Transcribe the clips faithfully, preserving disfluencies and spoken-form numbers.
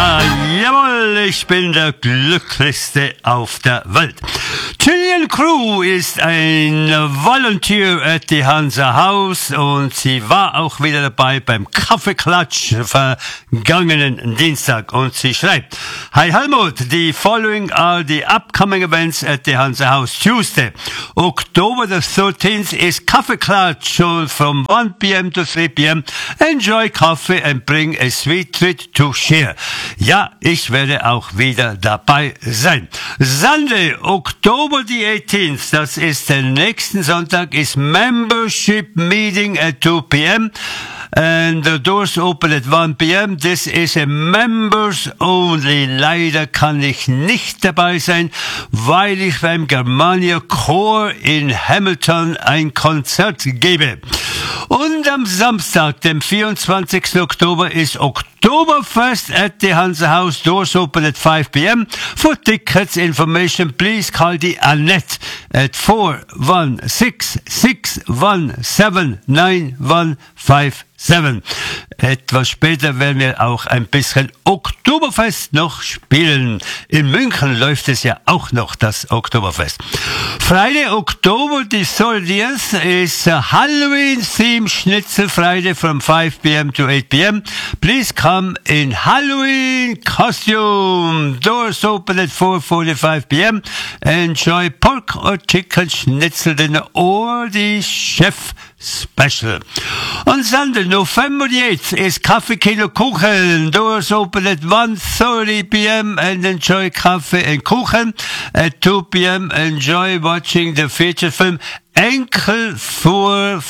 Ah, jawohl, ich bin der Glücklichste auf der Welt. Gillian Crew ist ein Volunteer at the Hansa House und sie war auch wieder dabei beim Kaffeeklatsch vergangenen Dienstag und sie schreibt: Hi Helmut, the following are the upcoming events at the Hansa House. Tuesday, October the thirteenth is Kaffeeklatsch from one p.m. to three p.m. Enjoy coffee and bring a sweet treat to share. Ja, ich werde auch wieder dabei sein. Sunday, October the eighteenth, das ist der nächsten Sonntag, ist Membership Meeting at two p.m. and the doors open at one p.m. This is a members only. Leider kann ich nicht dabei sein, weil ich beim Germania Chor in Hamilton ein Konzert gebe. Und am Samstag, dem vierundzwanzigsten Oktober, ist Oktoberfest at the Hansa House. Doors open at five p.m. For tickets information, please call the Annette at four one six, six one seven, nine one five seven. Etwas später werden wir auch ein bisschen Oktoberfest noch spielen. In München läuft es ja auch noch, das Oktoberfest. Friday, October the thirtieth is a Halloween theme Schnitzel Friday from five p.m. to eight p.m. Please come in Halloween costume. Doors open at four forty-five p.m. Enjoy pork or chicken Schnitzel dinner or the chef special. On Sunday, November the eighth, is Kaffee Kilo Kuchen. Doors open at one thirty p.m. and enjoy coffee and Kuchen. At two p.m. enjoy watching the feature film Enkel für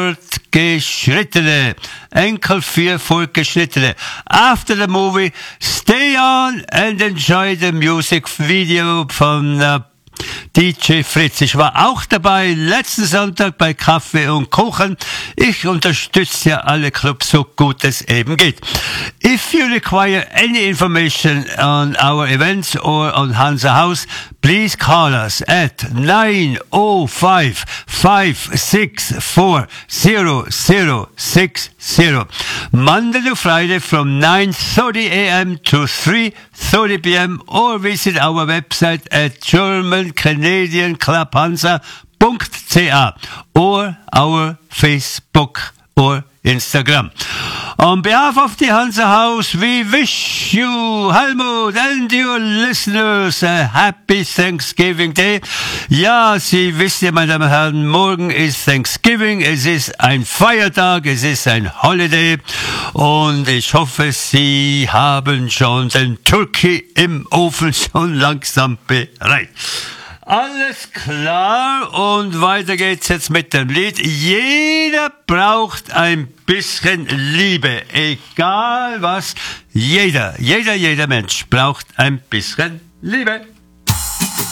Fortgeschrittene. Enkel für Fortgeschrittene. After the movie, stay on and enjoy the music video from uh, D J Fritz. Ich war auch dabei letzten Sonntag bei Kaffee und Kuchen. Ich unterstütze ja alle Clubs so gut es eben geht. If you require any information on our events or on Hansa House, please call us at nine oh five, five six four, zero zero six zero. Monday to Friday from nine thirty a.m. to three thirty p.m. or visit our website at German Canadian Club Hansa dot c a or our Facebook or Instagram. On behalf of the Hansa House, we wish you, Helmut, and your listeners a happy Thanksgiving Day. Ja, Sie wissen ja, meine Damen und Herren, morgen ist Thanksgiving, es ist ein Feiertag, es ist ein Holiday und ich hoffe, Sie haben schon den Turkey im Ofen schon langsam bereit. Alles klar, und weiter geht's jetzt mit dem Lied. Jeder braucht ein bisschen Liebe, egal was. Jeder, jeder, jeder Mensch braucht ein bisschen Liebe.